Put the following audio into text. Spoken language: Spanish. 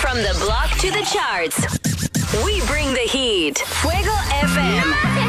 From the block to the charts, we bring the heat. Fuego FM.